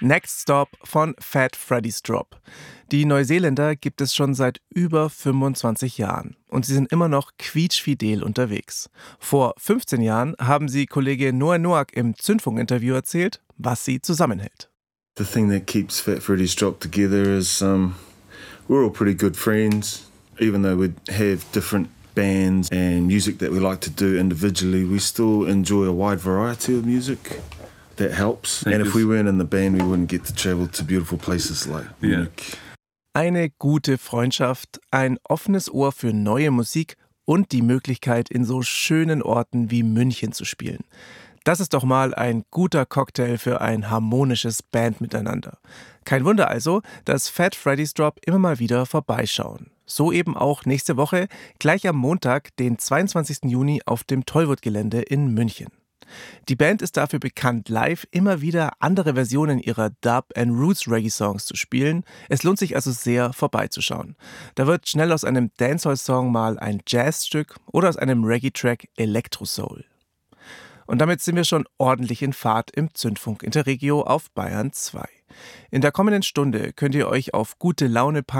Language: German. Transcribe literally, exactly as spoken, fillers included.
Next Stop von Fat Freddy's Drop. Die Neuseeländer gibt es schon seit über fünfundzwanzig Jahren und sie sind immer noch quietschfidel unterwegs. Vor fünfzehn Jahren haben sie Kollege Noah Noack im Zündfunk-Interview erzählt, was sie zusammenhält. The thing that keeps Fat Freddy's Drop together is um, we're all pretty good friends. Even though we have different bands and music that we like to do individually, we still enjoy a wide variety of music. That helps. And if we weren't in the band, we wouldn't get to travel to beautiful places like Munich. Eine gute Freundschaft, ein offenes Ohr für neue Musik und die Möglichkeit, in so schönen Orten wie München zu spielen. Das ist doch mal ein guter Cocktail für ein harmonisches Bandmiteinander. Kein Wunder also, dass Fat Freddy's Drop immer mal wieder vorbeischauen. So eben auch nächste Woche, gleich am Montag, den zweiundzwanzigsten Juni auf dem Tollwood-Gelände in München. Die Band ist dafür bekannt, live immer wieder andere Versionen ihrer Dub- and Roots-Reggae-Songs zu spielen. Es lohnt sich also sehr, vorbeizuschauen. Da wird schnell aus einem Dancehall-Song mal ein Jazzstück oder aus einem Reggae-Track Elektro-Soul. Und damit sind wir schon ordentlich in Fahrt im Zündfunk Interregio auf Bayern zwei. In der kommenden Stunde könnt ihr euch auf gute Laune